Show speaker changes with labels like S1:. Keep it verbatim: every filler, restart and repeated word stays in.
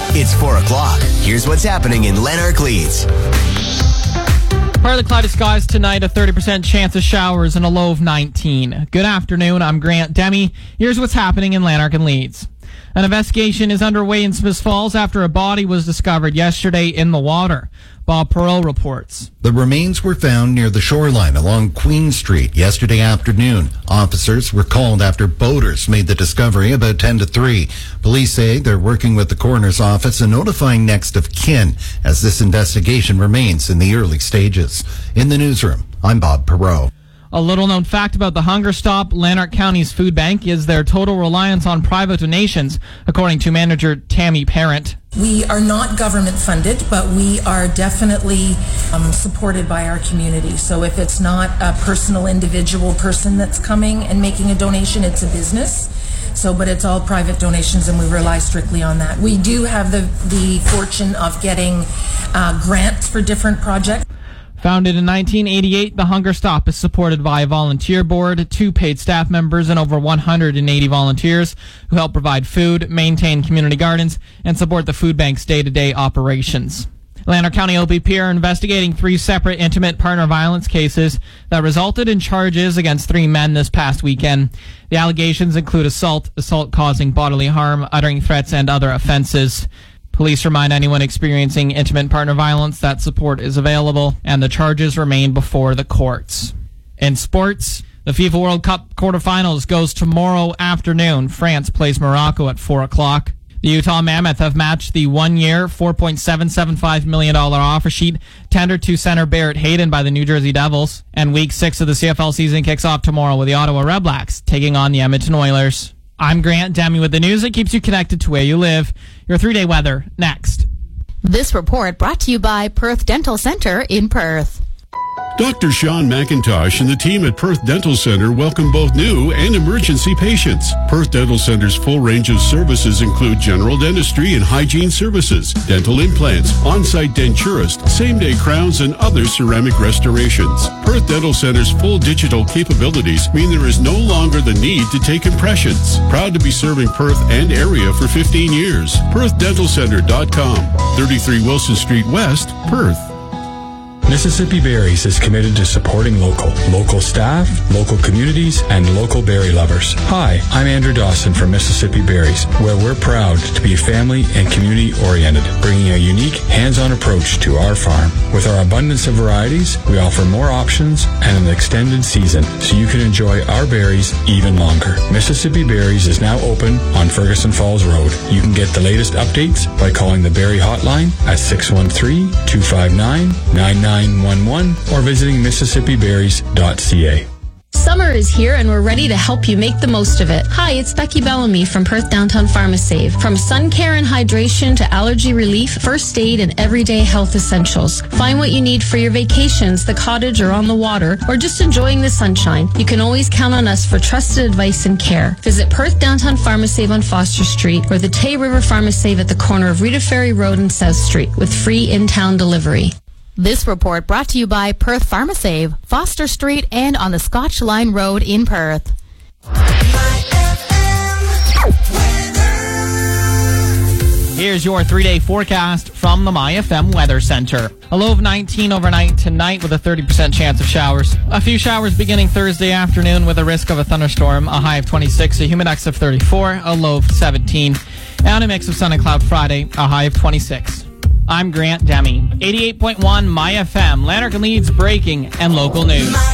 S1: It's four o'clock. Here's what's happening in Lanark Leeds.
S2: Partly cloudy skies tonight, a thirty percent chance of showers and a low of nineteen. Good afternoon, I'm Grant Demi. Here's what's happening in Lanark and Leeds. An investigation is underway in Smiths Falls after a body was discovered yesterday in the water. Bob Perot reports.
S3: The remains were found near the shoreline along Queen Street yesterday afternoon. Officers were called after boaters made the discovery about ten to three. Police say they're working with the coroner's office and notifying next of kin as this investigation remains in the early stages. In the newsroom, I'm Bob Perot.
S2: A little-known fact about the Hunger Stop, Lanark County's food bank, is their total reliance on private donations, according to manager Tammy Parent.
S4: We are not government funded, but we are definitely um, supported by our community. So if it's not a personal individual person that's coming and making a donation, it's a business. So, but it's all private donations, and we rely strictly on that. We do have the, the fortune of getting uh, grants for different projects.
S2: Founded in nineteen eighty-eight, the Hunger Stop is supported by a volunteer board, two paid staff members, and over one hundred eighty volunteers who help provide food, maintain community gardens, and support the food bank's day-to-day operations. Lanark County O P P are investigating three separate intimate partner violence cases that resulted in charges against three men this past weekend. The allegations include assault, assault causing bodily harm, uttering threats, and other offenses. Police remind anyone experiencing intimate partner violence that support is available and the charges remain before the courts. In sports, the FIFA World Cup quarterfinals goes tomorrow afternoon. France plays Morocco at four o'clock. The Utah Mammoth have matched the one-year, four point seven seven five million dollars offer sheet tendered to center Barrett Hayden by the New Jersey Devils. And week six of the C F L season kicks off tomorrow with the Ottawa Redblacks taking on the Edmonton Oilers. I'm Grant Demi with the news that keeps you connected to where you live. Your three-day weather next.
S5: This report brought to you by Perth Dental Center in Perth.
S6: Doctor Sean McIntosh and the team at Perth Dental Center welcome both new and emergency patients. Perth Dental Center's full range of services include general dentistry and hygiene services, dental implants, on-site denturist, same-day crowns, and other ceramic restorations. Perth Dental Center's full digital capabilities mean there is no longer the need to take impressions. Proud to be serving Perth and area for fifteen years. perth dental center dot com, thirty-three Wilson Street West, Perth.
S7: Mississippi Berries is committed to supporting local, local staff, local communities, and local berry lovers. Hi, I'm Andrew Dawson from Mississippi Berries, where we're proud to be family and community-oriented, bringing a unique, hands-on approach to our farm. With our abundance of varieties, we offer more options and an extended season, so you can enjoy our berries even longer. Mississippi Berries is now open on Ferguson Falls Road. You can get the latest updates by calling the Berry Hotline at six one three, two five nine, nine nine one one or visiting mississippi berries dot c a.
S8: Summer is here and we're ready to help you make the most of it. Hi, it's Becky Bellamy from Perth Downtown PharmaSave. From sun care and hydration to allergy relief, first aid, and everyday health essentials. Find what you need for your vacations, the cottage or on the water, or just enjoying the sunshine. You can always count on us for trusted advice and care. Visit Perth Downtown PharmaSave on Foster Street or the Tay River PharmaSave at the corner of Rita Ferry Road and South Street with free in-town delivery.
S5: This report brought to you by Perth PharmaSave, Foster Street, and on the Scotch Line Road in Perth.
S2: Here's your three-day forecast from the My F M Weather Center. A low of nineteen overnight tonight with a thirty percent chance of showers. A few showers beginning Thursday afternoon with a risk of a thunderstorm. A high of twenty-six, a humidex of thirty-four, a low of seventeen. And a mix of sun and cloud Friday, a high of twenty-six. I'm Grant Demi. eighty-eight point one My F M, Lanark and Leeds breaking and local news.